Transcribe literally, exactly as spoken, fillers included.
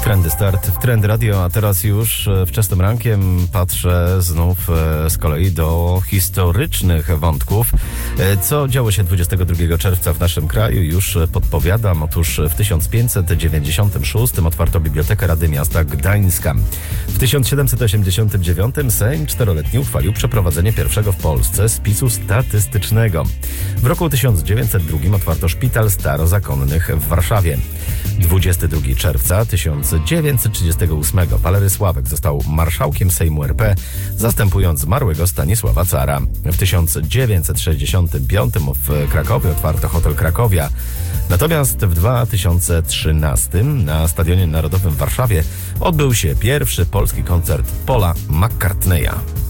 Trendy Start w Trendy Radio, a teraz już wczesnym rankiem patrzę znów z kolei do historycznych wątków. Co działo się dwudziestego drugiego czerwca w naszym kraju, już podpowiadam. Otóż w tysiąc pięćset dziewięćdziesiątym szóstym otwarto Bibliotekę Rady Miasta Gdańska. W tysiąc siedemset osiemdziesiątym dziewiątym Sejm czteroletni uchwalił przeprowadzenie pierwszego w Polsce spisu statystycznego. W roku tysiąc dziewięćset drugim otwarto Szpital Starozakonnych w Warszawie. dwudziestego drugiego czerwca tysiąc dziewięćset trzydziestego ósmego Walery Sławek został marszałkiem Sejmu R P, zastępując zmarłego Stanisława Cara. W tysiąc dziewięćset sześćdziesiątym piątym w Krakowie otwarto Hotel Krakowia. Natomiast w dwa tysiące trzynastym na Stadionie Narodowym w Warszawie odbył się pierwszy polski koncert Paula McCartneya.